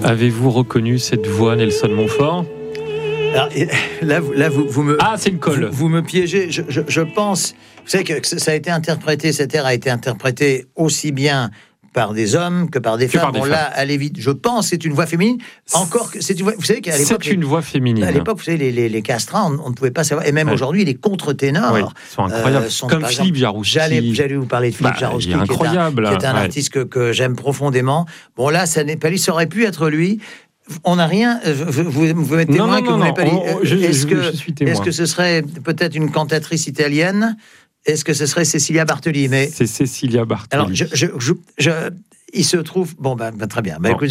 Avez-vous reconnu cette voix, Nelson Montfort ? Alors, là, vous me... Ah, c'est le col. Vous me piégez. Je pense... Vous savez que ça a été interprété, cet air a été interprété aussi bien par des hommes que par des femmes. Bon, là, allez vite. Je pense que c'est une voix féminine. Encore que c'est une voix... Vous savez qu'à l'époque... C'est une voix féminine. À l'époque, vous savez, les castrats, on ne pouvait pas savoir. Et même aujourd'hui, les contre-ténors... sont incroyables. Comme Philippe Jarouski. J'allais vous parler de Philippe Jarouski, qui est un artiste que j'aime profondément. Bon, là, ça n'est pas lui. Ça aurait pu être lui. On n'a rien. Vous êtes témoin que vous n'avez pas dit. Est-ce que ce serait peut-être une cantatrice italienne ? Est-ce que ce serait Cecilia Bartoli ? C'est Cecilia Bartoli. Alors, il se trouve... Bon, très bien. Écoute,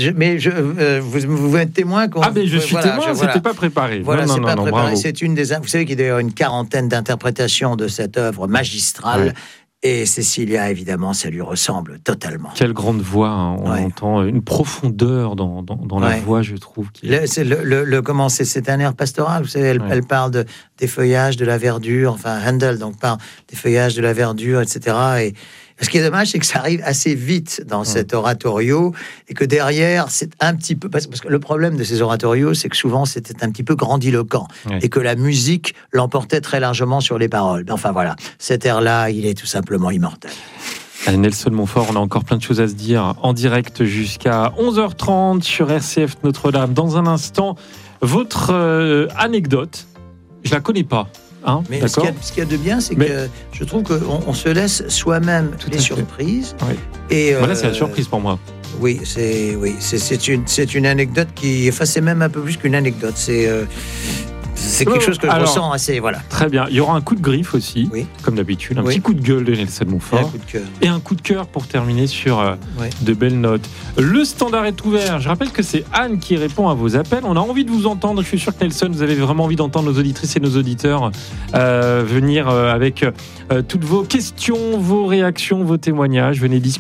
vous êtes témoin qu'on... Ah, mais je suis témoin, c'était pas préparé. Voilà, c'est pas préparé. Bravo. C'est une des... Vous savez qu'il y a d'ailleurs une quarantaine d'interprétations de cette œuvre magistrale. Ouais. Et Cecilia, évidemment, ça lui ressemble totalement. Quelle grande voix, hein. On entend une profondeur dans la voix, je trouve. Comment c'est un air pastoral, vous savez, elle parle des feuillages, de la verdure, enfin Handel, donc parle des feuillages, de la verdure, etc. Et ce qui est dommage, c'est que ça arrive assez vite dans cet oratorio et que derrière, c'est un petit peu... Parce que le problème de ces oratorios, c'est que souvent, c'était un petit peu grandiloquent et que la musique l'emportait très largement sur les paroles. Enfin voilà, cet air-là, il est tout simplement immortel. Nelson Montfort, on a encore plein de choses à se dire en direct jusqu'à 11h30 sur RCF Notre-Dame. Dans un instant, votre anecdote, je la connais pas. Hein, mais ce qu'il y a de bien, c'est que je trouve qu'on se laisse soi-même les surprises. Oui. Et voilà, c'est la surprise pour moi. Oui, c'est une anecdote qui... Enfin, c'est même un peu plus qu'une anecdote. C'est quelque chose que je ressens assez... Voilà. Très bien. Il y aura un coup de griffe aussi, comme d'habitude. Un petit coup de gueule de Nelson Montfort. Et un coup de cœur pour terminer sur de belles notes. Le standard est ouvert. Je rappelle que c'est Anne qui répond à vos appels. On a envie de vous entendre. Je suis sûr que Nelson, vous avez vraiment envie d'entendre nos auditrices et nos auditeurs venir avec toutes vos questions, vos réactions, vos témoignages. Venez discuter.